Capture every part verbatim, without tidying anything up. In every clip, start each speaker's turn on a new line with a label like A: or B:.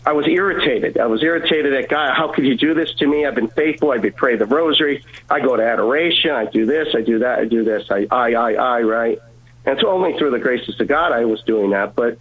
A: I was irritated. I was irritated at God. How could you do this to me? I've been faithful. I pray the rosary. I go to adoration. I do this. I do that. I do this. I, I, I, I, right? And it's only through the graces of God I was doing that. But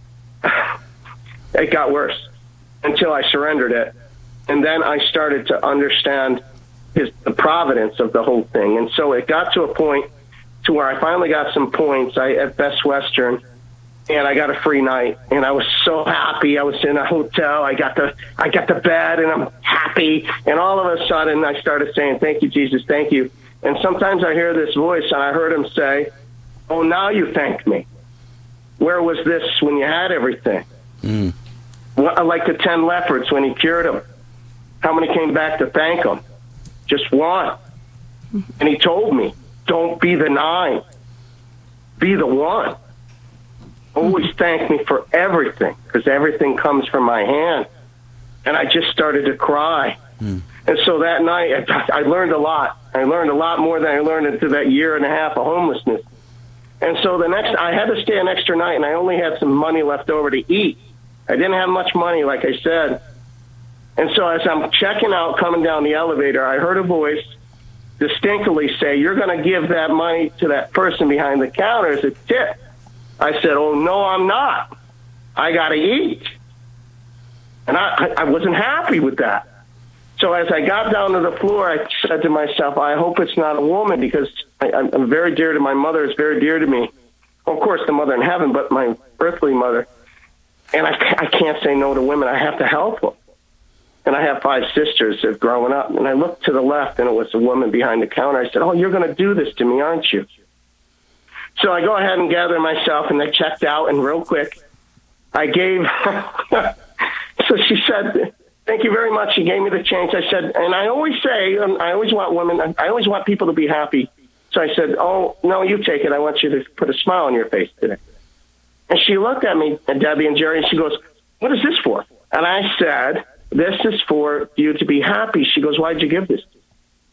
A: it got worse until I surrendered it. And then I started to understand his, the providence of the whole thing. And so it got to a point to where I finally got some points I, at Best Western. And I got a free night, and I was so happy. I was in a hotel. I got the I got the bed, and I'm happy. And all of a sudden, I started saying, "Thank you, Jesus, thank you." And sometimes I hear this voice, and I heard him say, "Oh, now you thank me. Where was this when you had everything?" Mm. Well, like the ten lepers when he cured them. How many came back to thank him? Just one. And he told me, "Don't be the nine. Be the one. Always thank me for everything, because everything comes from my hand." And I just started to cry. Mm. And so that night, I, I learned a lot. I learned a lot more than I learned into that year and a half of homelessness. And so the next, I had to stay an extra night, and I only had some money left over to eat. I didn't have much money, like I said. And so as I'm checking out, coming down the elevator, I heard a voice distinctly say, "You're going to give that money to that person behind the counter as a tip." I said, "Oh, no, I'm not. I got to eat." And I, I wasn't happy with that. So as I got down to the floor, I said to myself, I hope it's not a woman, because I, I'm very dear to my mother. It's very dear to me. Well, of course, the mother in heaven, but my earthly mother. And I, I can't say no to women. I have to help them. And I have five sisters that have grown up. And I looked to the left, and it was a woman behind the counter. I said, "Oh, you're going to do this to me, aren't you?" So I go ahead and gather myself, and I checked out, and real quick, I gave, so she said, "Thank you very much." She gave me the change. I said, and I always say, I always want women, I always want people to be happy. So I said, "Oh, no, you take it. I want you to put a smile on your face today." And she looked at me, and Debbie and Jerry, and she goes, "What is this for?" And I said, "This is for you to be happy." She goes, "Why'd you give this to me?"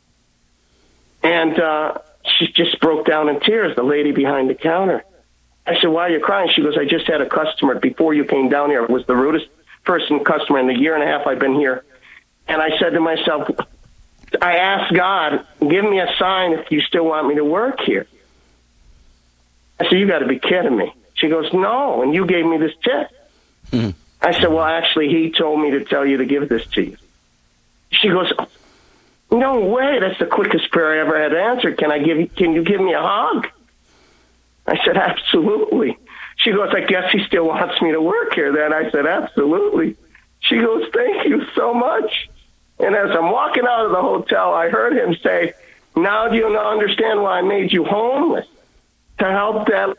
A: And, uh, she just broke down in tears, the lady behind the counter. I said, "Why are you crying?" She goes, "I just had a customer before you came down here. It was the rudest person customer in the year and a half I've been here." And I said to myself, I asked God, "Give me a sign if you still want me to work here." I said, "You got to be kidding me." She goes, "No, and you gave me this tip." Mm-hmm. I said, "Well, actually, he told me to tell you to give this to you." She goes, "No way, that's the quickest prayer I ever had answered. Can I give you, can you give me a hug?" I said, "Absolutely." She goes, "I guess he still wants me to work here then." I said, "Absolutely." She goes, "Thank you so much." And as I'm walking out of the hotel, I heard him say, "Now do you understand why I made you homeless? To help that,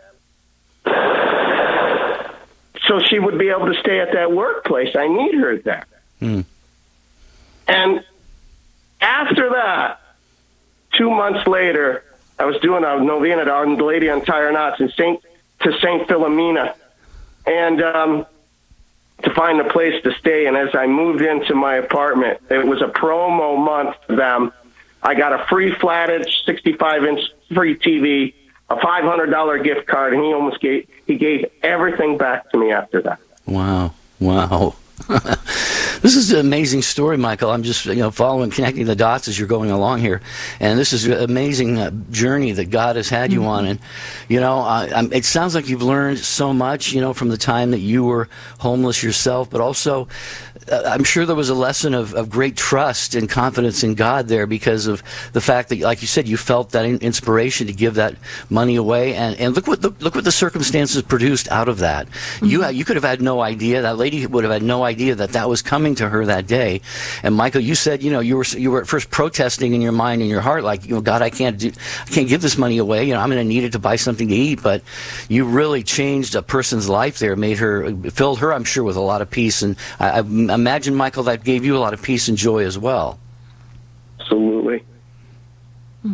A: so she would be able to stay at that workplace. I need her there." Mm. And after that, two months later, I was doing a novena to Our Lady on Tire Knots in Saint to Saint Philomena, and um, to find a place to stay. And as I moved into my apartment, it was a promo month for them. I got a free flat-edge sixty-five inch free T V, a five hundred dollars gift card, and he almost gave he gave everything back to me after that.
B: Wow! Wow! This is an amazing story, Michael. I'm just, you know, following, connecting the dots as you're going along here, and this is an amazing uh, journey that God has had you mm-hmm. on. And you know, uh, it sounds like you've learned so much, you know, from the time that you were homeless yourself, but also, uh, I'm sure there was a lesson of, of great trust and confidence in God there, because of the fact that, like you said, you felt that in- inspiration to give that money away, and, and look what the, look what the circumstances produced out of that. Mm-hmm. You you could have had no idea. That lady would have had no idea that that was coming to her that day. And Michael, you said, you know, you were you were at first protesting in your mind and your heart, like, you know, God, I can't do, I can't give this money away. You know, I'm going to need it to buy something to eat. But you really changed a person's life there, made her, filled her, I'm sure, with a lot of peace. And I, I imagine, Michael, that gave you a lot of peace and joy as well.
A: Absolutely.
B: Mm-hmm.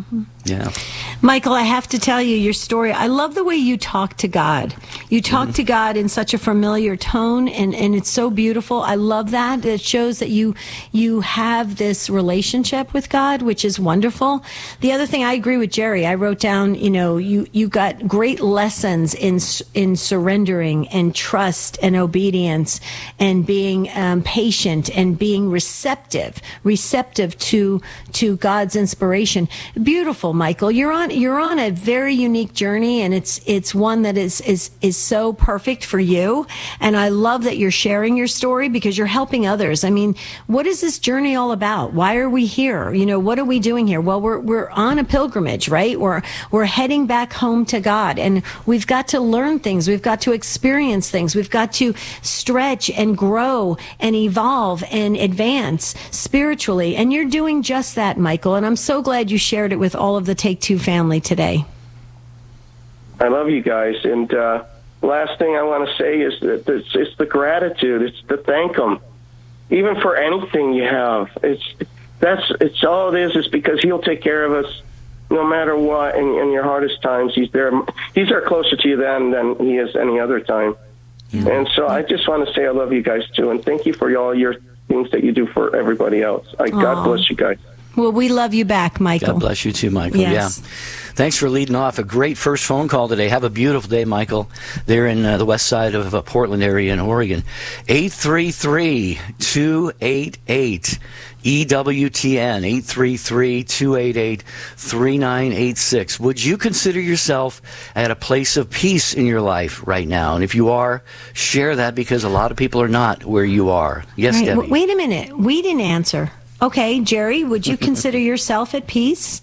B: Yeah.
C: Michael, I have to tell you your story. I love the way you talk to God. You talk mm-hmm. to God in such a familiar tone, and, and it's so beautiful. I love that. It shows that you you have this relationship with God, which is wonderful. The other thing, I agree with Jerry. I wrote down, you know, you, you got great lessons in in surrendering and trust and obedience and being um, patient and being receptive, receptive to to God's inspiration. Beautiful, Michael. You're on you're on a very unique journey, and it's it's one that is is is so perfect for you. And I love that you're sharing your story because you're helping others. I mean, what is this journey all about? Why are we here? You know, what are we doing here? Well, we're we're on a pilgrimage, right? We're we're heading back home to God, and we've got to learn things. We've got to experience things. We've got to stretch and grow and evolve and advance spiritually. And you're doing just that, Michael. And I'm so glad you shared it with all of the Take Two family today.
A: I love you guys. And uh, last thing I want to say is that it's, it's the gratitude. It's to thank them, even for anything you have. It's that's it's all it is. Is because He'll take care of us no matter what. In, in your hardest times, He's there. He's there closer to you then than He is any other time. Yeah. And so I just want to say I love you guys too, and thank you for all your things that you do for everybody else. I, God bless you guys.
C: Well, we love you back, Michael.
B: God bless you too, Michael.
C: Yes.
B: Yeah. Thanks for leading off. A great first phone call today. Have a beautiful day, Michael. They're in uh, the west side of uh, Portland area in Oregon. eight three three, two eight eight, E W T N, eight three three, two eight eight, three nine eight six. Would you consider yourself at a place of peace in your life right now? And if you are, share that, because a lot of people are not where you are. Yes,
C: right.
B: Debbie?
C: W- wait a minute. We didn't answer. Okay, Jerry, would you consider yourself at peace?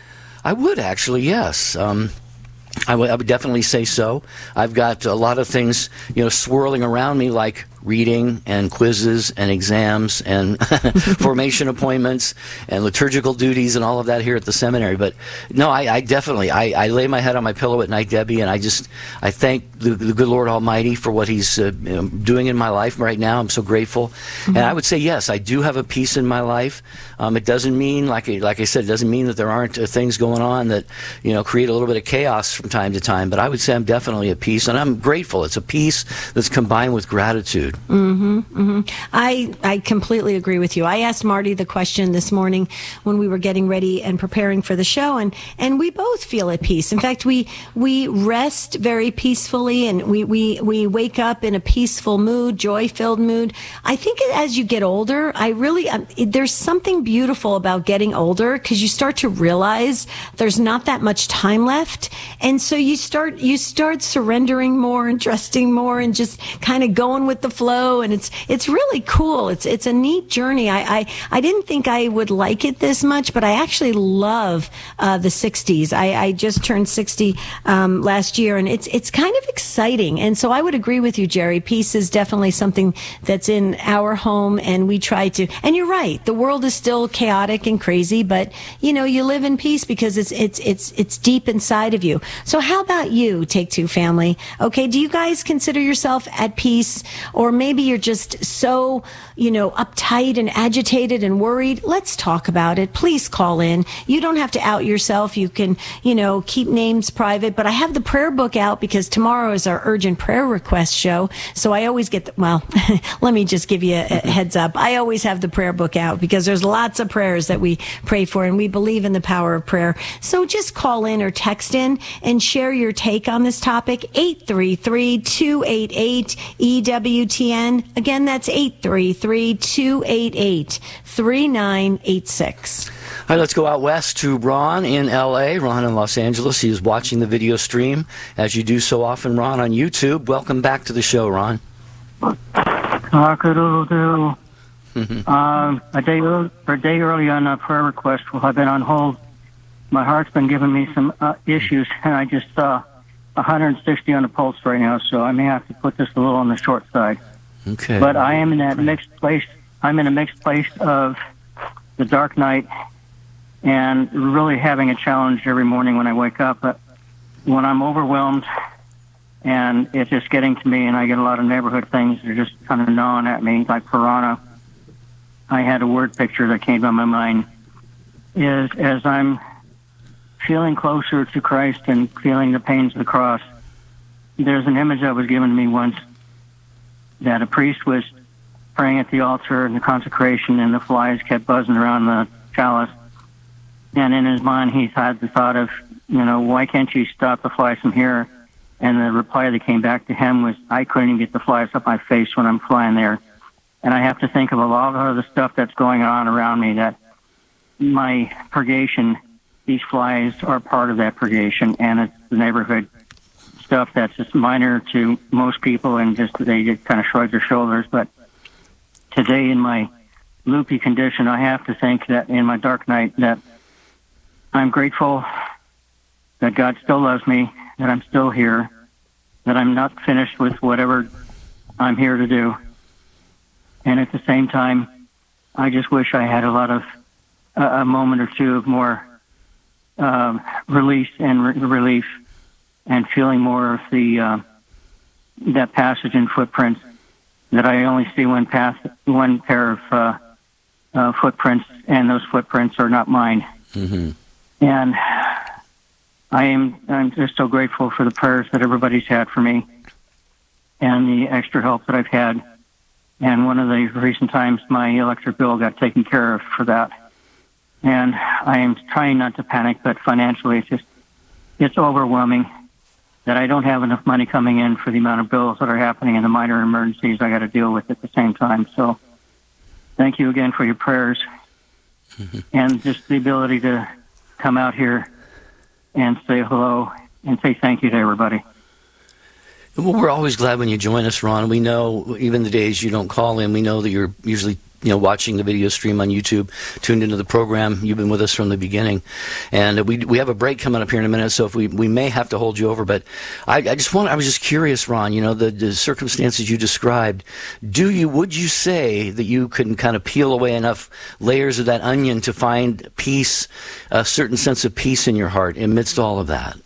B: I would, actually, yes. Um, I, w- I would definitely say so. I've got a lot of things, you know, swirling around me, like reading and quizzes and exams and formation appointments and liturgical duties and all of that here at the seminary. But no, I, I definitely, I, I lay my head on my pillow at night, Debbie, and I just, I thank the, the good Lord Almighty for what He's uh, you know, doing in my life right now. I'm so grateful. Mm-hmm. And I would say, yes, I do have a peace in my life. Um, it doesn't mean, like I, like I said, it doesn't mean that there aren't uh, things going on that, you know, create a little bit of chaos from time to time. But I would say I'm definitely at peace, and I'm grateful. It's a peace that's combined with gratitude.
C: Mm-hmm, mm-hmm. I I completely agree with you. I asked Marty the question this morning when we were getting ready and preparing for the show, and, and we both feel at peace. In fact, we we rest very peacefully, and we, we, we wake up in a peaceful mood, joy-filled mood. I think as you get older, I really um, there's something beautiful about getting older, because you start to realize there's not that much time left, and so you start you start surrendering more and trusting more and just kind of going with the flow. And it's it's really cool. It's it's a neat journey. I, I, I didn't think I would like it this much, but I actually love uh, the sixties. I, I just turned sixty um, last year, and it's it's kind of exciting. And so I would agree with you, Jerry. Peace is definitely something that's in our home, and we try to. And you're right. The world is still chaotic and crazy, but you know you live in peace because it's it's it's it's deep inside of you. So how about you, Take Two family? Okay, do you guys consider yourself at peace, or maybe you're just so, you know, uptight and agitated and worried? Let's talk about it. Please call in. You don't have to out yourself. You can, you know, keep names private. But I have the prayer book out because tomorrow is our urgent prayer request show. So I always get, the, well, let me just give you a, a heads up. I always have the prayer book out because there's lots of prayers that we pray for, and we believe in the power of prayer. So just call in or text in and share your take on this topic. eight three three, two eight eight, E W T N. Again, that's eight three three, two eight eight, three nine eight six.
B: All right, let's go out west to Ron in L A. Ron in Los Angeles. He is watching the video stream, as you do so often, Ron, on YouTube. Welcome back to the show, Ron.
D: Cock-a-doodle-doo. um, a day, a day early on a prayer request while I've been on hold. My heart's been giving me some uh, issues, and I just saw one hundred sixty on the pulse right now, so I may have to put this a little on the short side.
B: Okay.
D: But I am in that mixed place. I'm in a mixed place of the dark night and really having a challenge every morning when I wake up. But when I'm overwhelmed and it's just getting to me, and I get a lot of neighborhood things that are just kind of gnawing at me, like piranha, I had a word picture that came to my mind, is as I'm feeling closer to Christ and feeling the pains of the cross, there's an image that was given to me once that a priest was praying at the altar in the consecration, and the flies kept buzzing around the chalice. And in his mind, he had the thought of, you know, why can't you stop the flies from here? And the reply that came back to him was, I couldn't even get the flies up my face when I'm flying there. And I have to think of a lot of the stuff that's going on around me, that my purgation, these flies are part of that purgation, and it's the neighborhood stuff that's just minor to most people, and just they just kind of shrug their shoulders. But today, in my loopy condition, I have to think that in my dark night that I'm grateful that God still loves me, that I'm still here, that I'm not finished with whatever I'm here to do. And at the same time, I just wish I had a lot of uh, a moment or two of more um, release and re- relief, and feeling more of the uh, that passage in Footprints, that I only see one path, one pair of uh, uh, footprints, and those footprints are not mine.
B: Mm-hmm.
D: And I am I'm just so grateful for the prayers that everybody's had for me, and the extra help that I've had. And one of the recent times, my electric bill got taken care of for that. And I am trying not to panic, but financially, it's just it's overwhelming that I don't have enough money coming in for the amount of bills that are happening and the minor emergencies I got to deal with at the same time. So thank you again for your prayers, mm-hmm. and just the ability to come out here and say hello and say thank you to everybody.
B: Well, we're always glad when you join us, Ron. We know even the days you don't call in, we know that you're usually, you know, watching the video stream on YouTube, tuned into the program. You've been with us from the beginning. And we we have a break coming up here in a minute, so if we, we may have to hold you over. But I, I just want I was just curious, Ron, you know, the, the circumstances you described, do you would you say that you can kind of peel away enough layers of that onion to find peace, a certain sense of peace in your heart amidst all of that?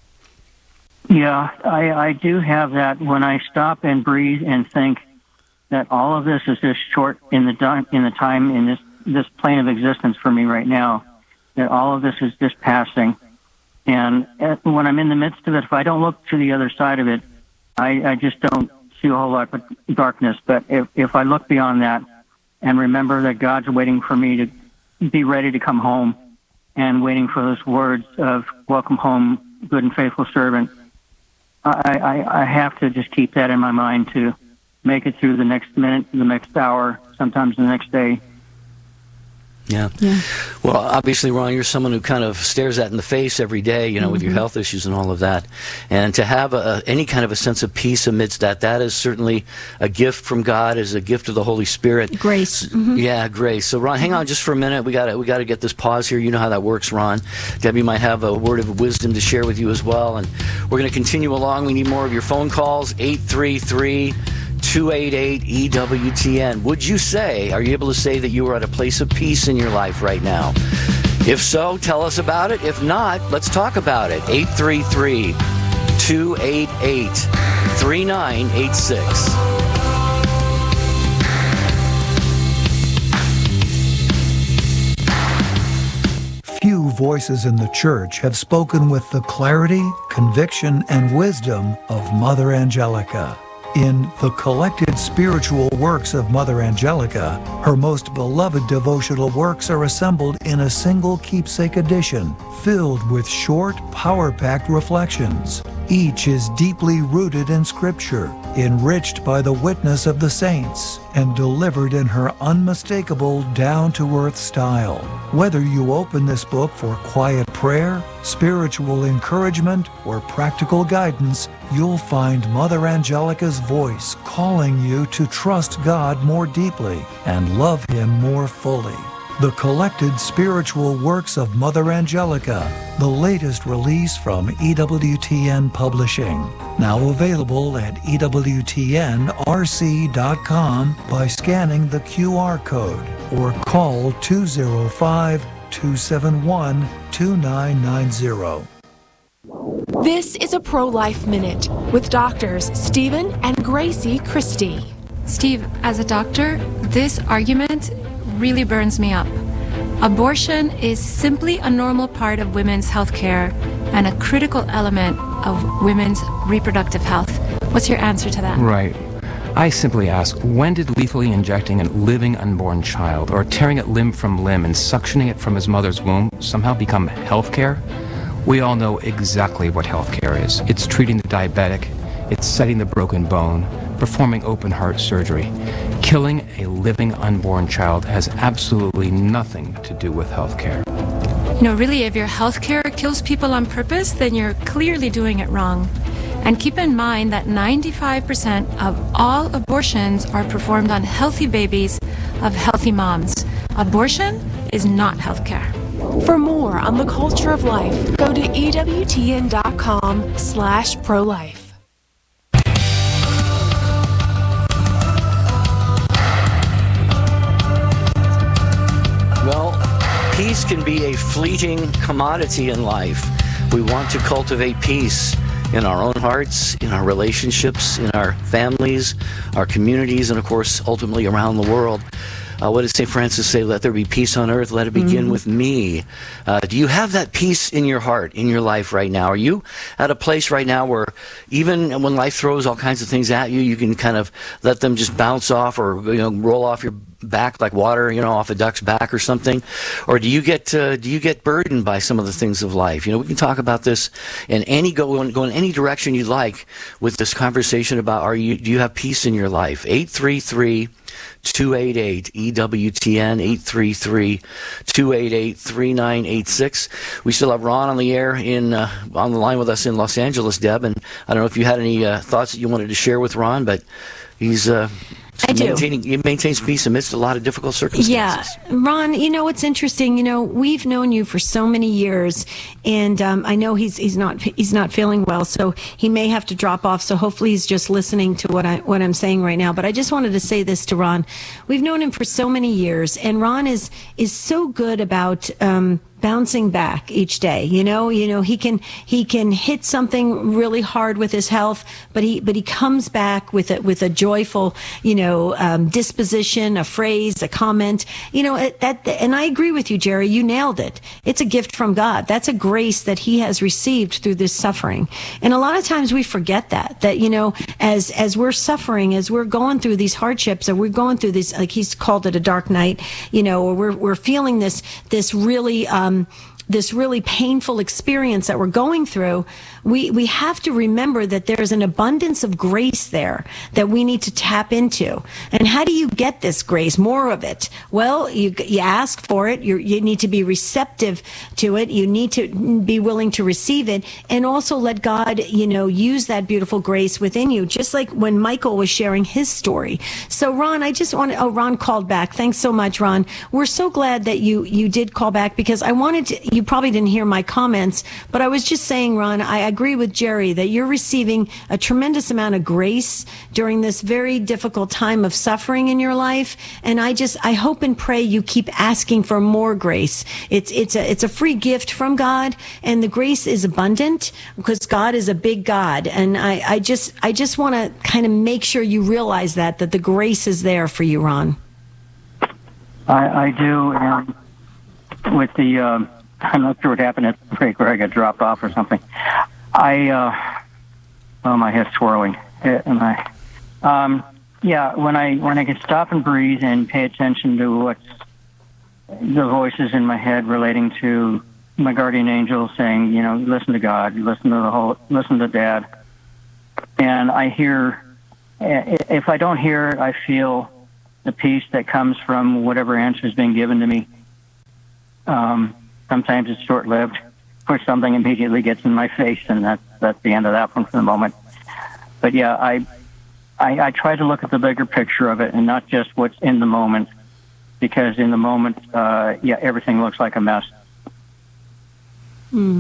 D: Yeah, I, I do have that when I stop and breathe and think that all of this is just short in the in the time in this this plane of existence for me right now. That all of this is just passing, and when I'm in the midst of it, if I don't look to the other side of it, I, I just don't see a whole lot of darkness. But if if I look beyond that and remember that God's waiting for me to be ready to come home, and waiting for those words of "Welcome home, good and faithful servant," I, I, I have to just keep that in my mind to make it through the next minute, the next hour, sometimes the next day.
B: Yeah. yeah. Well, obviously, Ron, you're someone who kind of stares that in the face every day, you know, mm-hmm. with your health issues and all of that. And to have a, any kind of a sense of peace amidst that, that is certainly a gift from God, is a gift of the Holy Spirit.
C: Grace. Mm-hmm.
B: Yeah, grace. So, Ron, hang on just for a minute. We got we got to get this pause here. You know how that works, Ron. Debbie might have a word of wisdom to share with you as well. And we're going to continue along. We need more of your phone calls, eight three three, two eight eight, E W T N. Would you say, are you able to say that you are at a place of peace in your life right now? If so, tell us about it. If not, let's talk about it. eight three three, two eight eight, three nine eight six.
E: Few voices in the church have spoken with the clarity, conviction, and wisdom of Mother Angelica. In The Collected Spiritual Works of Mother Angelica, her most beloved devotional works are assembled in a single keepsake edition, filled with short, power-packed reflections. Each is deeply rooted in Scripture, enriched by the witness of the saints, and delivered in her unmistakable, down-to-earth style. Whether you open this book for quiet prayer, spiritual encouragement, or practical guidance, you'll find Mother Angelica's voice calling you to trust God more deeply and love Him more fully. The Collected Spiritual Works of Mother Angelica, the latest release from E W T N Publishing. Now available at E W T N R C dot com by scanning the Q R code or call two oh five, two seven one, two nine nine zero.
F: This is a Pro-Life Minute with doctors Stephen and Gracie Christie.
G: Steve, as a doctor, this argument really burns me up. Abortion is simply a normal part of women's health care and a critical element of women's reproductive health. What's your answer to that?
H: Right. I simply ask, when did lethally injecting a living unborn child or tearing it limb from limb and suctioning it from his mother's womb somehow become health care? We all know exactly what health care is. It's treating the diabetic, it's setting the broken bone, performing open heart surgery. Killing a living unborn child has absolutely nothing to do with health care.
G: You know, really, if your health care kills people on purpose, then you're clearly doing it wrong. And keep in mind that ninety-five percent of all abortions are performed on healthy babies of healthy moms. Abortion is not health care.
F: For more on the culture of life, go to E W T N dot com slash pro-life.
B: Well, peace can be a fleeting commodity in life. We want to cultivate peace in our own hearts, in our relationships, in our families, our communities, and of course, ultimately around the world. Uh, what does Saint Francis say? Let there be peace on earth. Let it begin mm-hmm. with me. Uh, do you have that peace in your heart, in your life right now? Are you at a place right now where even when life throws all kinds of things at you, you can kind of let them just bounce off or, you know, roll off your back like water, you know, off a duck's back or something? Or do you get uh, do you get burdened by some of the things of life? You know, we can talk about this in any go go in any direction you like with this conversation about are you do you have peace in your life? eight three three, two eight eight, E W T N, eight three three, two eight eight, three nine eight six. We still have Ron on the air in uh, on the line with us in Los Angeles, Deb, and I don't know if you had any uh, thoughts that you wanted to share with Ron, but he's uh,
C: I do.
B: Maintaining, he maintains peace amidst a lot of difficult circumstances.
C: Yeah. Ron, you know, what's interesting, you know, we've known you for so many years, and um, I know he's he's not he's not feeling well, so he may have to drop off, so hopefully he's just listening to what, I, what I'm saying right now. But I just wanted to say this to Ron. We've known him for so many years, and Ron is, is so good about um, bouncing back each day. You know, you know, he can he can hit something really hard with his health, but he but he comes back with a with a joyful, you know, um, disposition, a phrase, a comment. You know, that and I agree with you, Jerry. You nailed it. It's a gift from God. That's a grace that he has received through this suffering. And a lot of times we forget that that you know, as as we're suffering, as we're going through these hardships, or we're going through this, like he's called it a dark night, you know, or we're we're feeling this this really. Um, Um, this really painful experience that we're going through, we, we have to remember that there's an abundance of grace there that we need to tap into. And how do you get this grace, more of it? Well, you you ask for it. You you need to be receptive to it. You need to be willing to receive it, and also let God, you know, use that beautiful grace within you, just like when Michael was sharing his story. So, Ron, I just want to, oh, Ron called back. Thanks so much, Ron. We're so glad that you, you did call back, because I wanted to, you probably didn't hear my comments, but I was just saying, Ron, I agree with Jerry that you're receiving a tremendous amount of grace during this very difficult time of suffering in your life. And I just, I hope and pray you keep asking for more grace. It's, it's a, it's a free gift from God, and the grace is abundant because God is a big God. And I, I just, I just want to kind of make sure you realize that, that the grace is there for you, Ron.
D: I, I do. And with the, um, I'm not sure what happened at the break where I got dropped off or something. I, uh, oh, my head's swirling. And I, um, yeah, when I when I can stop and breathe and pay attention to what's the voices in my head relating to my guardian angel saying, you know, listen to God, listen to the whole, listen to Dad. And I hear, if I don't hear it, I feel the peace that comes from whatever answer is being given to me. Um, sometimes it's short-lived. Of course, something immediately gets in my face, and that's, that's the end of that one for the moment. But yeah, I, I, I try to look at the bigger picture of it and not just what's in the moment, because in the moment, uh, yeah, everything looks like a mess.
C: Hmm.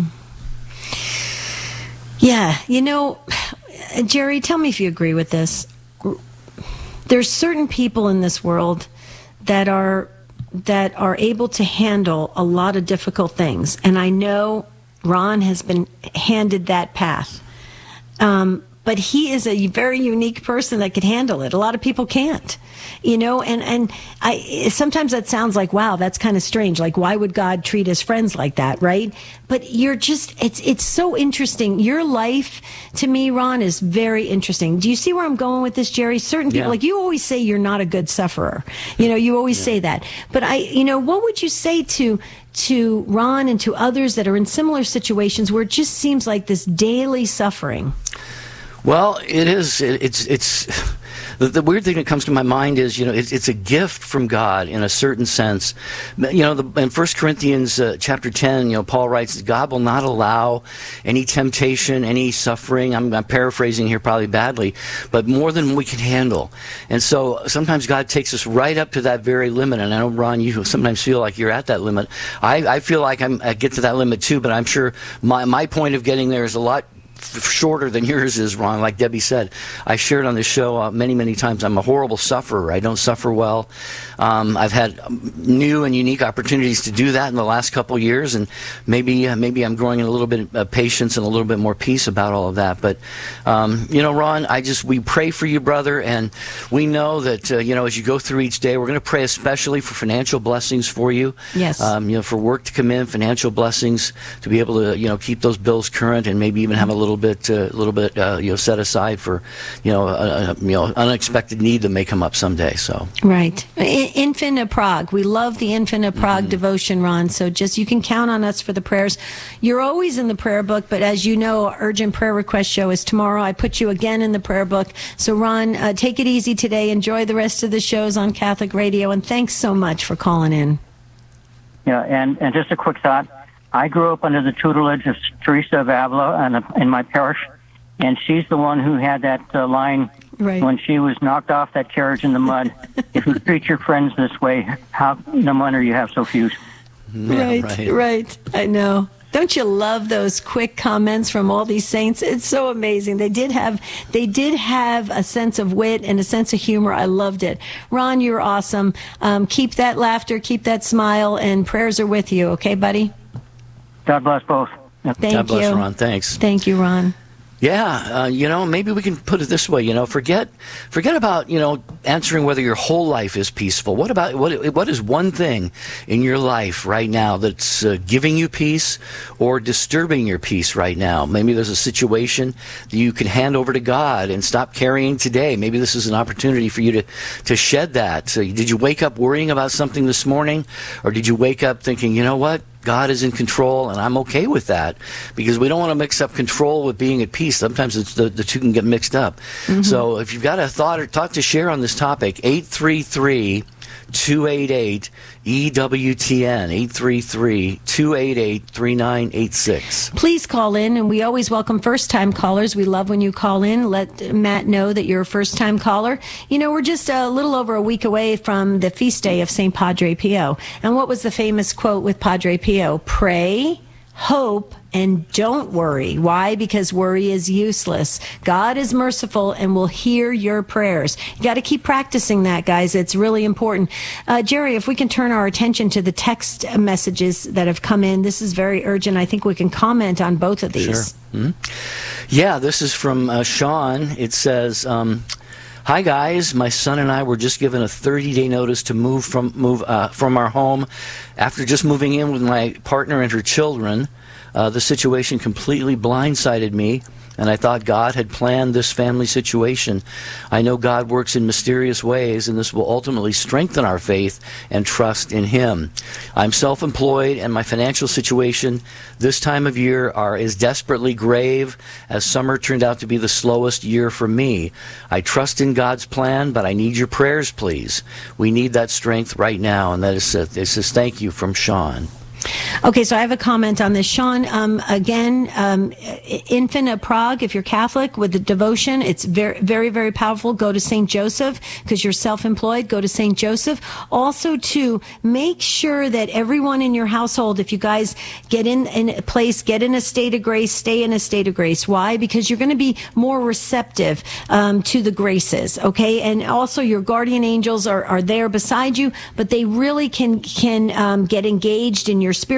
C: Yeah, you know, Jerry, tell me if you agree with this. There's certain people in this world that are that are able to handle a lot of difficult things, and I know Ron has been handed that path. Um, but he is a very unique person that could handle it. A lot of people can't, you know, and, and I, sometimes that sounds like, wow, that's kind of strange. Like, why would God treat his friends like that? Right. But you're just, it's, it's so interesting. Your life to me, Ron, is very interesting. Do you see where I'm going with this, Jerry? Certain people,
B: Yeah.
C: like you always say, you're not a good sufferer. You know, you always yeah. say that, but I, you know, what would you say to, to Ron and to others that are in similar situations where it just seems like this daily suffering?
B: Well, it is, it, it's, it's, the, the weird thing that comes to my mind is, you know, it's, it's a gift from God in a certain sense. You know, the, in First Corinthians uh, chapter ten, you know, Paul writes that God will not allow any temptation, any suffering. I'm, I'm paraphrasing here probably badly, but more than we can handle. And so sometimes God takes us right up to that very limit. And I know, Ron, you sometimes feel like you're at that limit. I, I feel like I'm, I get to that limit too, but I'm sure my, my point of getting there is a lot shorter than yours is, Ron. Like Debbie said, I shared on this show uh, many, many times, I'm a horrible sufferer. I don't suffer well. Um, I've had new and unique opportunities to do that in the last couple years, and maybe uh, maybe I'm growing a little bit of patience and a little bit more peace about all of that. But, um, you know, Ron, I just, we pray for you, brother, and we know that, uh, you know, as you go through each day, we're going to pray especially for financial blessings for you.
C: Yes.
B: Um, you know, for work to come in, financial blessings, to be able to, you know, keep those bills current and maybe even have a little little bit, a uh, little bit, uh, you know, set aside for, you know, a, a, you know, unexpected need that may come up someday. So
C: right, I- Infant of Prague. We love the Infant of Prague
B: mm-hmm.
C: devotion, Ron. So just you can count on us for the prayers. You're always in the prayer book, but as you know, our urgent prayer request show is tomorrow. I put you again in the prayer book. So Ron, uh, take it easy today. Enjoy the rest of the shows on Catholic Radio, and thanks so much for calling in.
D: Yeah, and, and just a quick thought. I grew up under the tutelage of Teresa of Avila in, in my parish, and she's the one who had that uh, line
C: right.
D: when she was knocked off that carriage in the mud. If you treat your friends this way, how no wonder you have so few.
B: Yeah,
C: right,
B: right,
C: right. I know. Don't you love those quick comments from all these saints? It's so amazing. They did have, they did have a sense of wit and a sense of humor. I loved it. Ron, you're awesome. Um, keep that laughter, keep that smile, and prayers are with you. Okay, buddy?
D: God bless both.
C: Thank
B: God bless,
C: you.
B: Ron. Thanks.
C: Thank you, Ron.
B: Yeah, uh, you know, maybe we can put it this way. You know, forget, forget about you know answering whether your whole life is peaceful. What about what? What is one thing in your life right now that's uh, giving you peace or disturbing your peace right now? Maybe there's a situation that you can hand over to God and stop carrying today. Maybe this is an opportunity for you to to shed that. So, did you wake up worrying about something this morning, or did you wake up thinking, you know what? God is in control, and I'm okay with that, because we don't want to mix up control with being at peace. Sometimes it's the, the two can get mixed up. Mm-hmm. So if you've got a thought or talk to share on this topic, eight three three, two eight eight, E W T N, eight three three, two eight eight, three nine eight six.
C: Please call in, and we always welcome first-time callers. We love when you call in. Let Matt know that you're a first-time caller. You know, we're just a little over a week away from the feast day of Saint Padre Pio. And what was the famous quote with Padre Pio? Pray, hope, and don't worry. Why? Because worry is useless. God is merciful and will hear your prayers. You got to keep practicing that, guys. It's really important. Uh, Jerry, if we can turn our attention to the text messages that have come in, this is very urgent. I think we can comment on both of these.
B: Sure. Mm-hmm. Yeah, this is from uh, Sean. It says, um, hi guys, my son and I were just given a thirty-day notice to move from move uh, from our home. After just moving in with my partner and her children, uh, the situation completely blindsided me, and I thought God had planned this family situation. I know God works in mysterious ways, and this will ultimately strengthen our faith and trust in Him. I'm self-employed, and my financial situation this time of year are is desperately grave, as summer turned out to be the slowest year for me. I trust in God's plan, but I need your prayers, please. We need that strength right now, and that is uh, it says thank you from Sean.
C: Okay, so I have a comment on this. Sean, um, again, um, Infant of Prague, if you're Catholic, with the devotion, it's very, very, very powerful. Go to Saint Joseph, because you're self-employed. Go to Saint Joseph. Also, to make sure that everyone in your household, if you guys get in, in a place, get in a state of grace, stay in a state of grace. Why? Because you're going to be more receptive um, to the graces, okay? And also, your guardian angels are, are there beside you, but they really can, can um, get engaged in your spiritual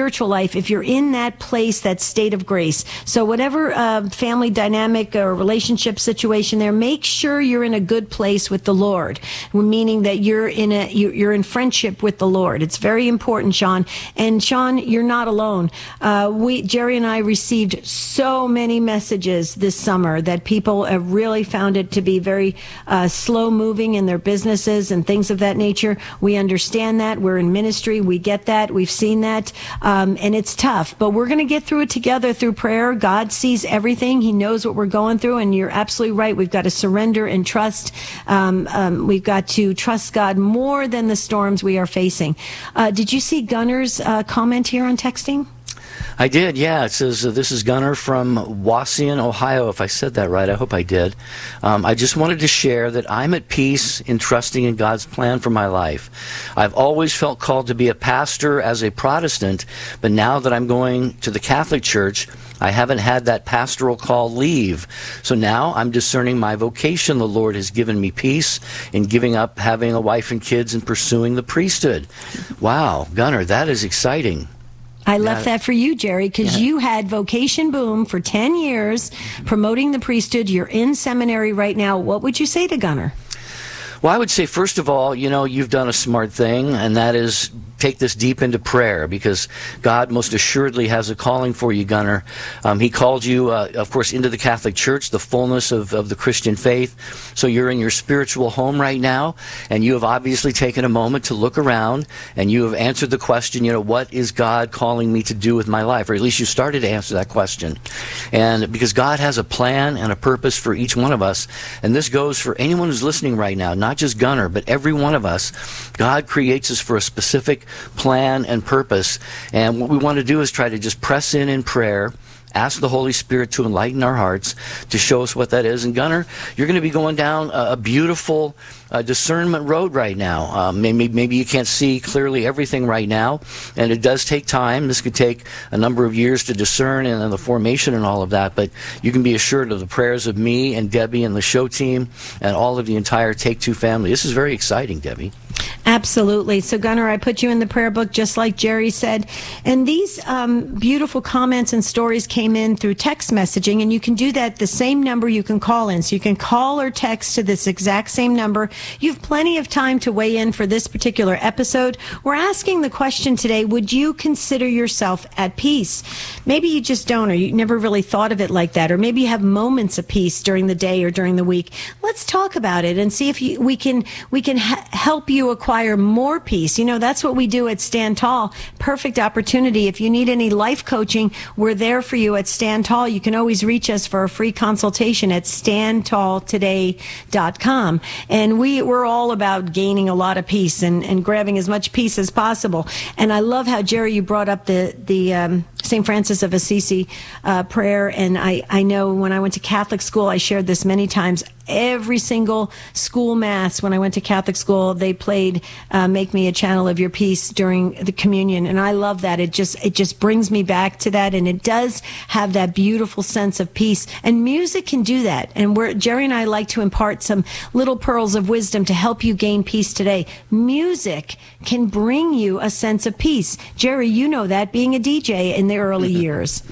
C: spiritual life if you're in that place, that state of grace. So whatever uh, family dynamic or relationship situation there, make sure you're in a good place with the Lord, meaning that you're in a you're in friendship with the Lord. It's very important, Sean. And Sean, you're not alone. Uh, we Jerry and I received so many messages this summer that people have really found it to be very uh, slow moving in their businesses and things of that nature. We understand that. We're in ministry. We get that. We've seen that. Um, and it's tough, but we're going to get through it together through prayer. God sees everything. He knows what we're going through. And you're absolutely right. We've got to surrender and trust. Um, um, we've got to trust God more than the storms we are facing. Uh, did you see Gunner's uh, comment here on texting?
B: I did, yeah. It says, uh, this is Gunner from Wauseon, Ohio, if I said that right. I hope I did. Um, I just wanted to share that I'm at peace in trusting in God's plan for my life. I've always felt called to be a pastor as a Protestant, but now that I'm going to the Catholic Church, I haven't had that pastoral call leave. So now I'm discerning my vocation. The Lord has given me peace in giving up having a wife and kids and pursuing the priesthood. Wow, Gunner, that is exciting.
C: I left that for you, Jerry, because yeah. you had Vocation Boom for ten years promoting the priesthood. You're in seminary right now. What would you say to Gunner?
B: Well, I would say, first of all, you know, you've done a smart thing, and that is take this deep into prayer, because God most assuredly has a calling for you, Gunner. Um, he called you, uh, of course, into the Catholic Church, the fullness of, of the Christian faith. So you're in your spiritual home right now, and you have obviously taken a moment to look around, and you have answered the question, you know, what is God calling me to do with my life? Or at least you started to answer that question. And because God has a plan and a purpose for each one of us, and this goes for anyone who's listening right now, not just Gunner, but every one of us. God creates us for a specific plan and purpose, and what we want to do is try to just press in in prayer, ask the Holy Spirit to enlighten our hearts, to show us what that is. And Gunner, you're going to be going down a, a beautiful uh, discernment road right now. Um, maybe, maybe you can't see clearly everything right now, and it does take time. This could take a number of years to discern and, and the formation and all of that, but you can be assured of the prayers of me and Debbie and the show team and all of the entire Take Two family. This is very exciting, Debbie.
C: Absolutely. So, Gunner, I put you in the prayer book, just like Jerry said. And these um, beautiful comments and stories came in through text messaging, and you can do that the same number you can call in. So you can call or text to this exact same number. You have plenty of time to weigh in for this particular episode. We're asking the question today, would you consider yourself at peace? Maybe you just don't, or you never really thought of it like that, or maybe you have moments of peace during the day or during the week. Let's talk about it and see if you, we can we can ha- help you acquire more peace. You know, that's what we do at Stand Tall. Perfect opportunity. If you need any life coaching, we're there for you at Stand Tall. You can always reach us for a free consultation at stand tall today dot com. And we, we're all about gaining a lot of peace and, and grabbing as much peace as possible. And I love how, Jerry, you brought up the, the um, Saint Francis of Assisi uh, prayer. And I, I know when I went to Catholic school, I shared this many times. Every single school mass when I went to Catholic school, they played uh, "Make Me a Channel of Your Peace" during the communion, and I love that. It just it just brings me back to that, and it does have that beautiful sense of peace. And music can do that. And we're Jerry and I like to impart some little pearls of wisdom to help you gain peace today. Music can bring you a sense of peace. Jerry, you know that, being a D J in the early years.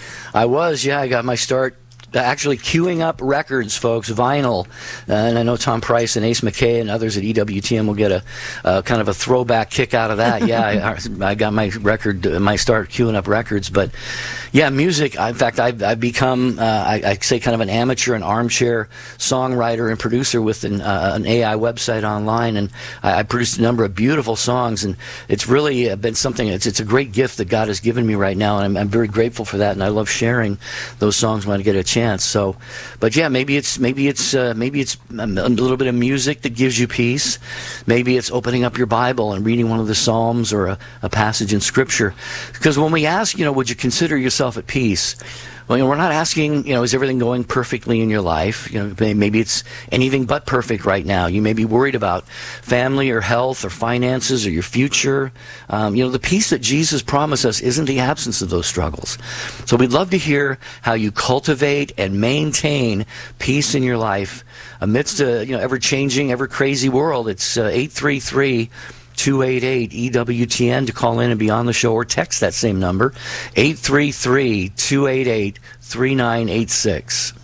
B: I was, yeah. I got my start actually queuing up records, folks, vinyl. Uh, and I know Tom Price and Ace McKay and others at E W T M will get a uh, kind of a throwback kick out of that. Yeah, I, I got my record, my start queuing up records. But yeah, music, in fact, I've, I've become, uh, I, I say, kind of an amateur and armchair songwriter and producer with an, uh, an A I website online. And I, I produced a number of beautiful songs. And it's really been something, it's, it's a great gift that God has given me right now. And I'm, I'm very grateful for that. And I love sharing those songs when I get a chance. So, but yeah, maybe it's maybe it's uh, maybe it's a little bit of music that gives you peace. Maybe it's opening up your Bible and reading one of the Psalms or a, a passage in Scripture. Because when we ask, you know, would you consider yourself at peace? Well, you know, we're not asking, you know, is everything going perfectly in your life? You know, maybe it's anything but perfect right now. You may be worried about family or health or finances or your future. Um, you know, the peace that Jesus promised us isn't the absence of those struggles. So we'd love to hear how you cultivate and maintain peace in your life amidst a, you know, ever-changing, ever-crazy world. It's uh, eight three three, two eight eight, E W T N to call in and be on the show, or text that same number, eight three three, two eight eight, three nine eight six.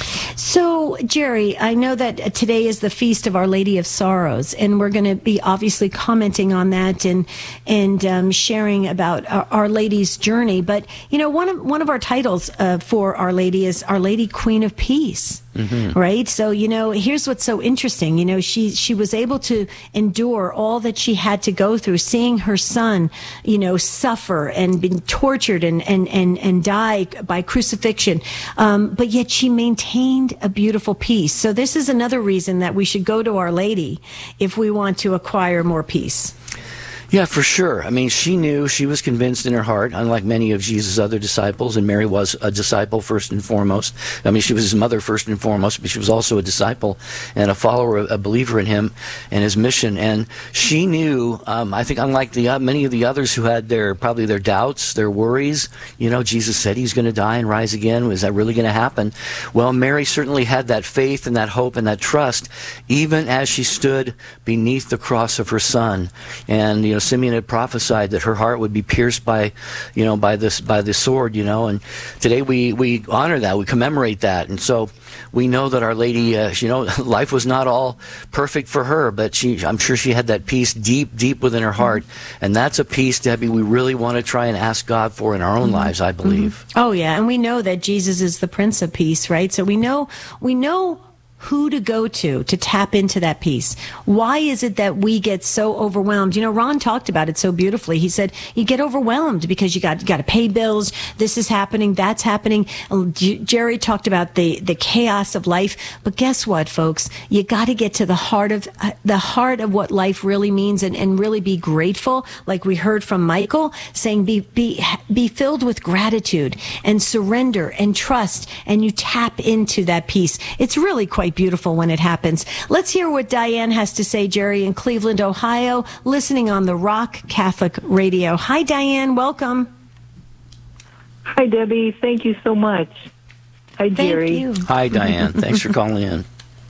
C: So, Jerry, I know that today is the Feast of Our Lady of Sorrows, and we're going to be obviously commenting on that and and um, sharing about our, Our Lady's journey. But, you know, one of one of our titles uh, for Our Lady is Our Lady Queen of Peace. Mm-hmm. Right. So, you know, here's what's so interesting. You know, she she was able to endure all that she had to go through, seeing her son, you know, suffer and been tortured and and and, and die by crucifixion. Um, but yet she maintained a beautiful peace. So this is another reason that we should go to Our Lady if we want to acquire more peace.
B: Yeah, for sure. I mean, she knew, she was convinced in her heart, unlike many of Jesus' other disciples, and Mary was a disciple first and foremost. I mean, she was his mother first and foremost, but she was also a disciple and a follower, a believer in him and his mission. And she knew, um, I think unlike the uh, many of the others who had their probably their doubts, their worries, you know, Jesus said he's going to die and rise again. Was that really going to happen? Well, Mary certainly had that faith and that hope and that trust, even as she stood beneath the cross of her son. And, you know, Simeon had prophesied that her heart would be pierced by, you know, by this by the sword, you know, and today we we honor that, we commemorate that, and so we know that Our Lady, uh, you know, life was not all perfect for her, but she, I'm sure she had that peace deep, deep within her heart, and that's a peace, Debbie, we really want to try and ask God for in our own mm-hmm. lives, I believe.
C: Mm-hmm. Oh yeah, and we know that Jesus is the Prince of Peace, right? So we know we know. who to go to to tap into that peace. Why is it that we get so overwhelmed? You know, Ron talked about it so beautifully. He said you get overwhelmed because you got you got to pay bills. This is happening. That's happening. J- Jerry talked about the the chaos of life. But guess what, folks? You got to get to the heart of uh, the heart of what life really means, and, and really be grateful. Like we heard from Michael saying, be be be filled with gratitude and surrender and trust, and you tap into that peace. It's really quite beautiful when it happens. Let's hear what Diane has to say, Jerry, in Cleveland, Ohio, listening on the Rock Catholic Radio. Hi, Diane. Welcome.
I: Hi, Debbie. Thank you so much. Hi, Jerry.
C: Thank you.
B: Hi, Diane. Thanks for calling in.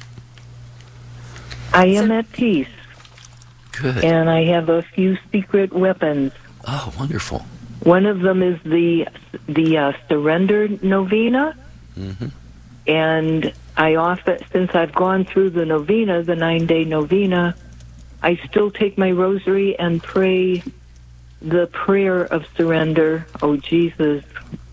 I: I am so, at peace.
B: Good.
I: And I have a few secret weapons.
B: Oh, wonderful.
I: One of them is the the uh, Surrender Novena.
B: Mm-hmm.
I: And I often, since I've gone through the novena, the nine-day novena, I still take my rosary and pray the prayer of surrender. Oh, Jesus,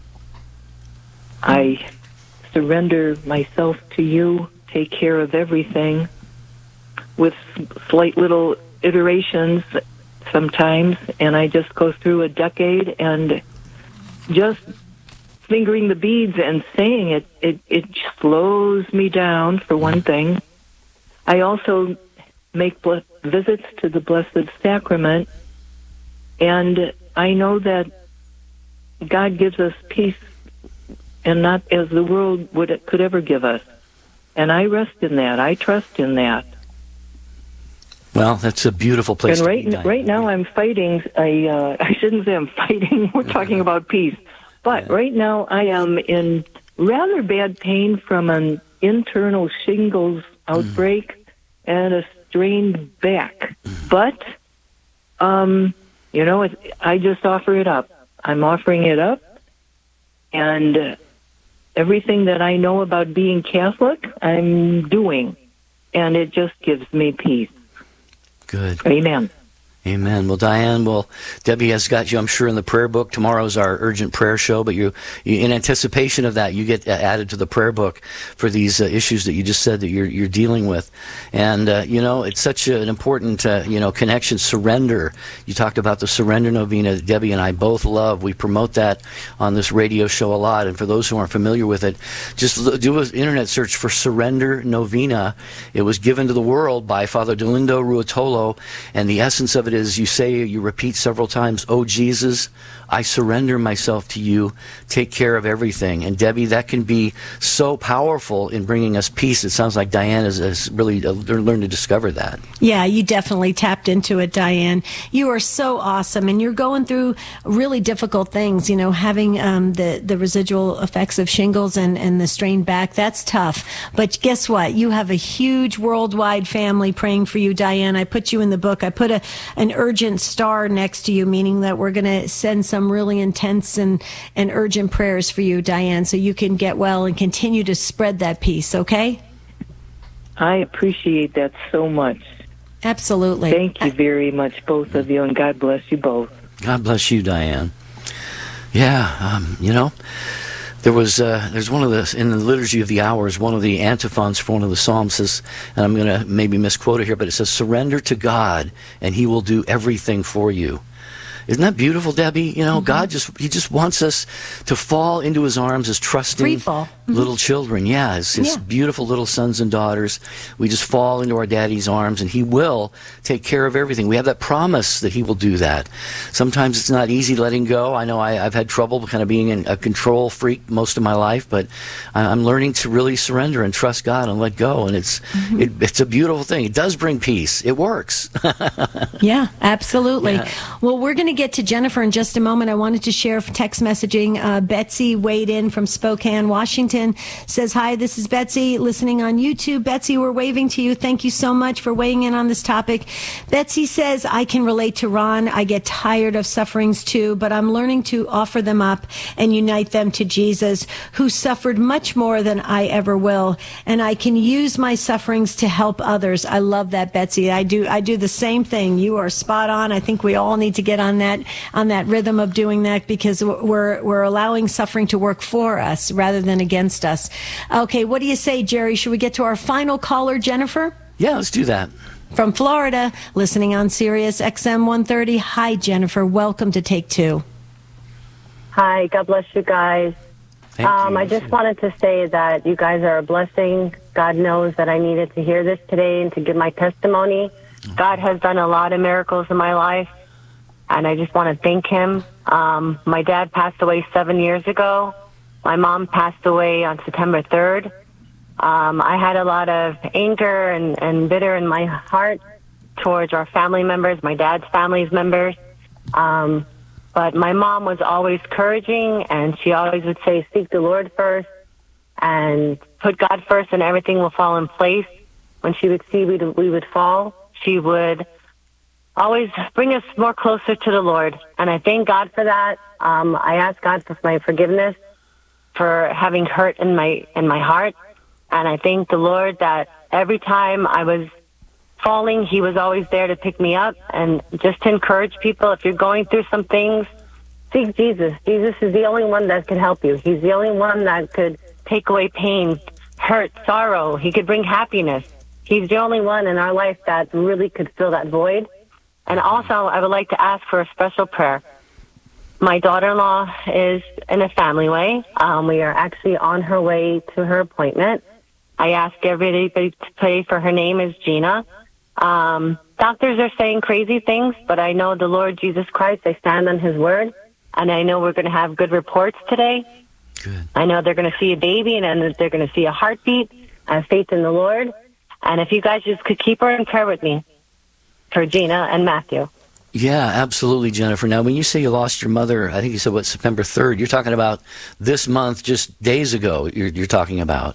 I: I surrender myself to you. Take care of everything, with slight little iterations sometimes, and I just go through a decade and just fingering the beads and saying it, it, it slows me down, for one thing. I also make ble- visits to the Blessed Sacrament, and I know that God gives us peace, and not as the world would could ever give us. And I rest in that. I trust in that.
B: Well, that's a beautiful place
I: and
B: to
I: right,
B: be.
I: And right now I'm fighting, I, uh, I shouldn't say I'm fighting, we're talking about peace. But yeah. Right now I am in rather bad pain from an internal shingles outbreak mm. and a strained back. Mm. But, um, you know, it, I just offer it up. I'm offering it up. And uh, everything that I know about being Catholic, I'm doing. And it just gives me peace.
B: Good.
I: Amen.
B: Amen. Well, Diane, well, Debbie has got you, I'm sure, in the prayer book. Tomorrow's our urgent prayer show, but you, you in anticipation of that, you get added to the prayer book for these uh, issues that you just said that you're you're dealing with. And, uh, you know, it's such an important, uh, you know, connection, surrender. You talked about the Surrender Novena that Debbie and I both love. We promote that on this radio show a lot. And for those who aren't familiar with it, just do an internet search for Surrender Novena. It was given to the world by Father Dolindo Ruotolo, and the essence of it is you say, you repeat several times, "Oh Jesus, I surrender myself to you. Take care of everything." And Debbie, that can be so powerful in bringing us peace. It sounds like Diane has, has really learned to discover that.
C: Yeah, you definitely tapped into it, Diane. You are so awesome, and you're going through really difficult things. You know, having um, the the residual effects of shingles and and the strained back. That's tough. But guess what? You have a huge worldwide family praying for you, Diane. I put you in the book. I put a an urgent star next to you, meaning that we're going to send some really intense and, and urgent prayers for you, Diane, so you can get well and continue to spread that peace, okay?
I: I appreciate that so much.
C: Absolutely.
I: Thank you very much, both of you, and God bless you both.
B: God bless you, Diane. Yeah, um, you know, there was uh, there's one of the in the Liturgy of the Hours, one of the antiphons for one of the psalms says, and I'm going to maybe misquote it here, but it says, "Surrender to God, and He will do everything for you." Isn't that beautiful, Debbie? You know, mm-hmm. God just, He just wants us to fall into His arms as trusting
C: Free fall. Mm-hmm.
B: little children. Yeah, as His
C: Yeah.
B: beautiful little sons and daughters. We just fall into our Daddy's arms, and He will take care of everything. We have that promise that He will do that. Sometimes it's not easy letting go. I know I, I've had trouble kind of being an, a control freak most of my life, but I, I'm learning to really surrender and trust God and let go, and it's mm-hmm. it, it's a beautiful thing. It does bring peace. It works.
C: Yeah, absolutely.
B: Yeah.
C: Well, we're going to get to Jennifer in just a moment. I wanted to share text messaging. Uh, Betsy weighed in from Spokane, Washington, says, "Hi, this is Betsy, listening on YouTube." Betsy, we're waving to you. Thank you so much for weighing in on this topic. Betsy says, "I can relate to Ron. I get tired of sufferings too, but I'm learning to offer them up and unite them to Jesus, who suffered much more than I ever will. And I can use my sufferings to help others." I love that, Betsy. I do, I do the same thing. You are spot on. I think we all need to get on that on that rhythm of doing that, because we're we're allowing suffering to work for us rather than against us. Okay, what do you say, Jerry? Should we get to our final caller, Jennifer?
B: Yeah, let's do that.
C: From Florida, listening on Sirius X M one thirty. Hi, Jennifer. Welcome to Take Two.
J: Hi, God bless you guys.
B: Thank
J: um,
B: you.
J: I just wanted to say that you guys are a blessing. God knows that I needed to hear this today and to give my testimony. God has done a lot of miracles in my life, and I just want to thank Him. Um, my dad passed away seven years ago. My mom passed away on September third. Um, I had a lot of anger and, and bitter in my heart towards our family members, my dad's family's members. Um, but my mom was always encouraging, and she always would say, seek the Lord first and put God first, and everything will fall in place. When she would see we we would fall, she would always bring us more closer to the Lord. And I thank God for that. Um, I ask God for my forgiveness for having hurt in my in my heart. And I thank the Lord that every time I was falling, He was always there to pick me up. And just to encourage people, if you're going through some things, seek Jesus. Jesus is the only one that can help you. He's the only one that could take away pain, hurt, sorrow. He could bring happiness. He's the only one in our life that really could fill that void. And also, I would like to ask for a special prayer. My daughter-in-law is in a family way. Um, we are actually on her way to her appointment. I ask everybody to pray for her. Name is Gina. Um, doctors are saying crazy things, but I know the Lord Jesus Christ. I stand on His word, and I know we're going to have good reports today.
B: Good.
J: I know they're going to see a baby, and then they're going to see a heartbeat. I have faith in the Lord. And if you guys just could keep her in prayer with me for Gina and Matthew.
B: Yeah, absolutely, Jennifer. Now, when you say you lost your mother, I think you said, what, September third, you're talking about this month, just days ago, you're, you're talking about.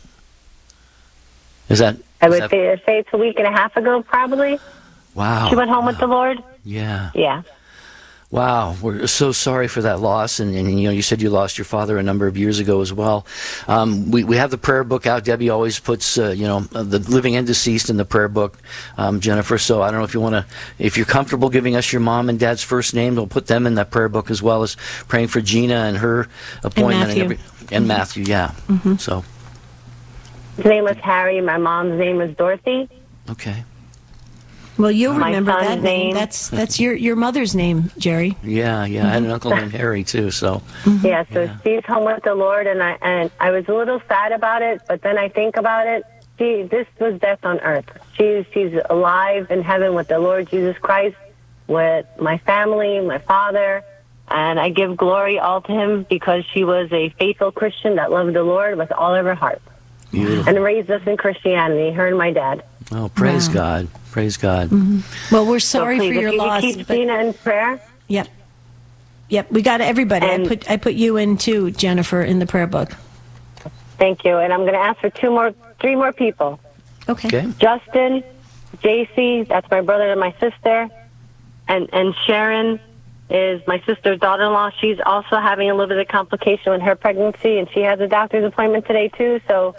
B: Is that...
J: I
B: is
J: would
B: that...
J: say, say it's a week and a half ago, probably.
B: Wow.
J: She went home
B: wow.
J: with the Lord.
B: Yeah.
J: Yeah.
B: Wow, we're so sorry for that loss, and, and you know, you said you lost your father a number of years ago as well. Um, we we have the prayer book out. Debbie always puts uh, you know the living and deceased in the prayer book, um, Jennifer. So I don't know if you want to, if you're comfortable giving us your mom and dad's first name, we'll put them in that prayer book, as well as praying for Gina and her appointment
C: and Matthew.
B: and, every, and mm-hmm. Matthew. Yeah. Mm-hmm. So.
J: His name was Harry. My mom's name was Dorothy.
B: Okay.
C: Well, you'll
J: My
C: remember
J: son's
C: that name.
J: name.
C: That's that's your, your mother's name, Jerry.
B: Yeah, yeah. I had an uncle named Harry too. So.
C: Mm-hmm.
J: Yeah, so
B: yeah.
J: she's home with the Lord, and I and I was a little sad about it, but then I think about it. She this was death on earth. She's she's alive in heaven with the Lord Jesus Christ, with my family, my father, and I give glory all to Him, because she was a faithful Christian that loved the Lord with all of her heart.
B: Beautiful.
J: And raised us in Christianity, her and my dad.
B: Oh, praise
C: Wow.
B: God. Praise God.
C: Mm-hmm. Well, we're sorry
J: so please,
C: for your
J: if you
C: loss.
J: Could keep
C: but-
J: Gina in prayer.
C: Yep. Yep. We got everybody.
J: And-
C: I put I put you in too, Jennifer, in the prayer book.
J: Thank you. And I'm going to ask for two more, three more people.
C: Okay.
B: Okay.
J: Justin, J C, that's my brother and my sister, And and Sharon is my sister's daughter-in-law. She's also having a little bit of complication with her pregnancy, and she has a doctor's appointment today, too. So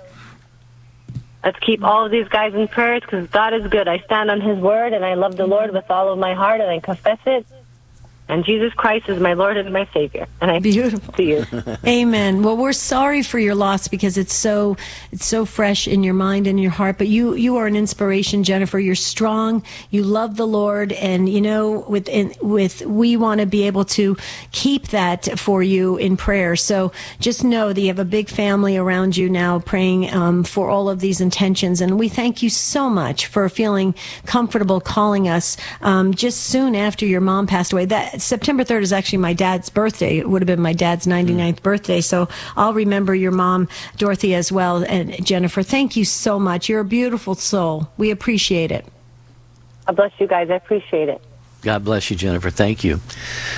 J: let's keep all of these guys in prayers, because God is good. I stand on his word, and I love the Lord with all of my heart, and I confess it. And Jesus Christ is my Lord and my Savior. And I
C: Beautiful.
J: see you.
C: Amen. Well, we're sorry for your loss because it's so it's so fresh in your mind and your heart. But you you are an inspiration, Jennifer. You're strong. You love the Lord, and you know with in, with we want to be able to keep that for you in prayer. So just know that you have a big family around you now praying um, for all of these intentions. And we thank you so much for feeling comfortable calling us um, just soon after your mom passed away. That September third is actually my dad's birthday. It would have been my dad's ninety-ninth mm. birthday. So I'll remember your mom, Dorothy, as well. And Jennifer, thank you so much. You're a beautiful soul. We appreciate it.
J: God bless you guys. I appreciate it.
B: God bless you, Jennifer. Thank you.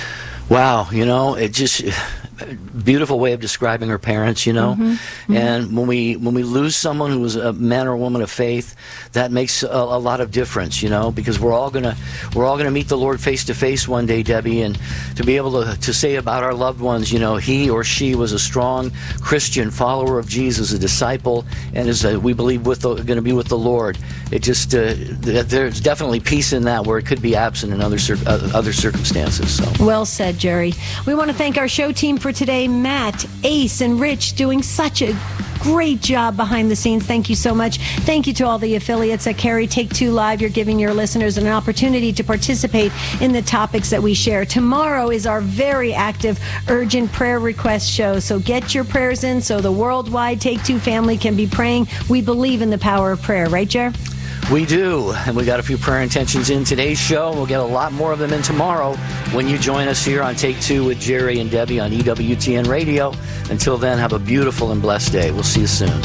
B: Wow, you know, it just beautiful way of describing her parents, you know. Mm-hmm. Mm-hmm. And when we when we lose someone who was a man or woman of faith, that makes a, a lot of difference, you know, because we're all gonna we're all gonna meet the Lord face to face one day, Debbie, and to be able to to say about our loved ones, you know, he or she was a strong Christian follower of Jesus, a disciple, and is a, we believe with going to be with the Lord. It just uh, there's definitely peace in that where it could be absent in other cir- uh, other circumstances. So
C: well said, Jerry. We want to thank our show team for today, Matt, Ace, and Rich, doing such a great job behind the scenes. Thank you so much. Thank you to all the affiliates at Carry Take Two Live. You're giving your listeners an opportunity to participate in the topics that we share. Tomorrow is our very active urgent prayer request show. So get your prayers in so the worldwide Take Two family can be praying. We believe in the power of prayer, right, Jer?
B: We do, and we got a few prayer intentions in today's show. We'll get a lot more of them in tomorrow when you join us here on Take Two with Jerry and Debbie on E W T N Radio. Until then, have a beautiful and blessed day. We'll see you soon.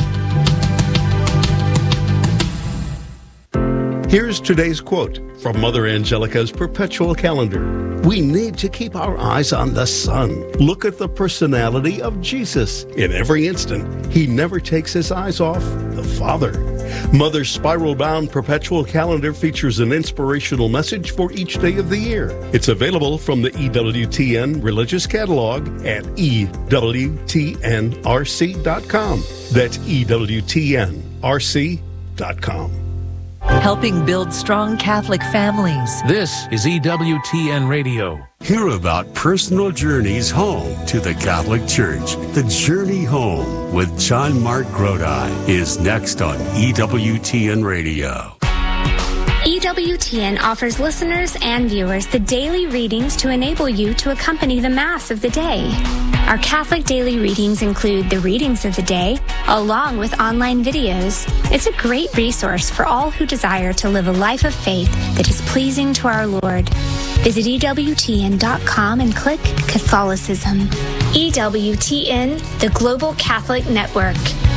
K: Here's today's quote from Mother Angelica's Perpetual Calendar. We need to keep our eyes on the sun. Look at the personality of Jesus. In every instant, he never takes his eyes off the Father. Mother's spiral-bound Perpetual Calendar features an inspirational message for each day of the year. It's available from the E W T N Religious Catalog at E W T N R C dot com. That's E W T N R C dot com.
L: Helping build strong Catholic families.
M: This is E W T N Radio.
N: Hear about personal journeys home to the Catholic Church. The Journey Home with John Mark Grodi is next on E W T N Radio.
O: E W T N offers listeners and viewers the daily readings to enable you to accompany the Mass of the day. Our Catholic daily readings include the readings of the day, along with online videos. It's a great resource for all who desire to live a life of faith that is pleasing to our Lord. Visit E W T N dot com and click Catholicism. E W T N, the Global Catholic Network.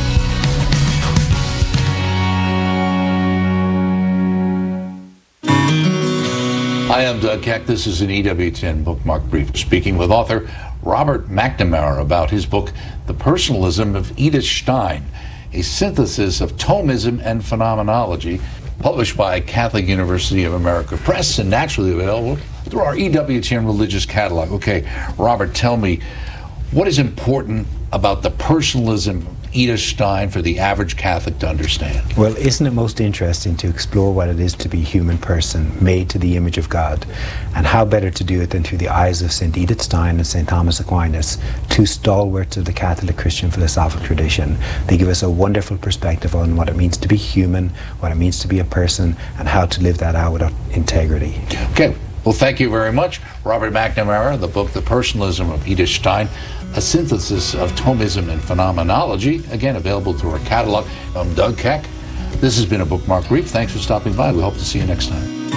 P: Hi, I'm Doug Keck. This is an E W T N Bookmark Brief, speaking with author Robert McNamara about his book, The Personalism of Edith Stein, a synthesis of Thomism and Phenomenology, published by Catholic University of America Press and naturally available through our E W T N Religious Catalog. Okay, Robert, tell me, what is important about the personalism of Edith Stein for the average Catholic to understand?
Q: Well, isn't it most interesting to explore what it is to be a human person made to the image of God? And how better to do it than through the eyes of Saint Edith Stein and Saint Thomas Aquinas, two stalwarts of the Catholic Christian philosophical tradition. They give us a wonderful perspective on what it means to be human, what it means to be a person, and how to live that out with integrity.
P: Okay. Well, thank you very much, Robert McNamara. The book, The Personalism of Edith Stein, a synthesis of Thomism and Phenomenology, again, available through our catalog. I'm Doug Keck. This has been a Bookmark Brief. Thanks for stopping by. We hope to see you next time.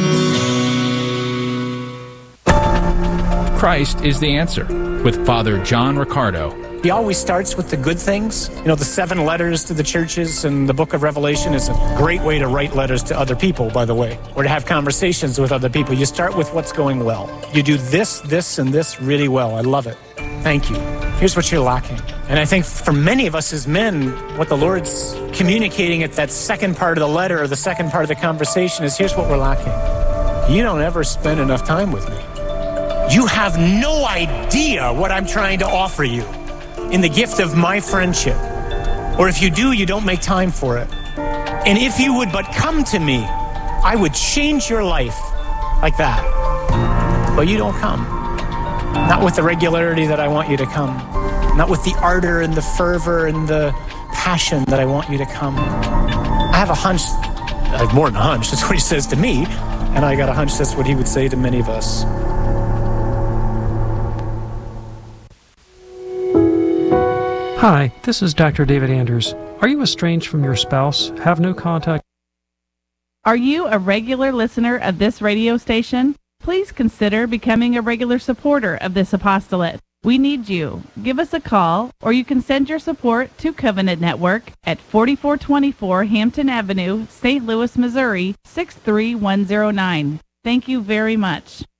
M: Christ is the Answer with Father John Riccardo.
R: He always starts with the good things. You know, the seven letters to the churches and the book of Revelation is a great way to write letters to other people, by the way, or to have conversations with other people. You start with what's going well. You do this, this, and this really well. I love it. Thank you. Here's what you're lacking. And I think for many of us as men, what the Lord's communicating at that second part of the letter or the second part of the conversation is, here's what we're lacking. you don't ever spend enough time with me. You have no idea what I'm trying to offer you in the gift of my friendship. Or if you do, you don't make time for it. And if you would but come to me, I would change your life like that. But you don't come. Not with the regularity that I want you to come. Not with the ardor and the fervor and the passion that I want you to come. I have a hunch, I have more than a hunch, that's what he says to me, and I got a hunch that's what he would say to many of us.
S: Hi, this is Doctor David Anders. Are you estranged from your spouse, have no contact?
T: Are you a regular listener of this radio station? Please consider becoming a regular supporter of this apostolate. We need you. Give us a call, or you can send your support to Covenant Network at forty-four twenty-four Hampton Avenue, Saint Louis, Missouri, six three one zero nine. Thank you very much.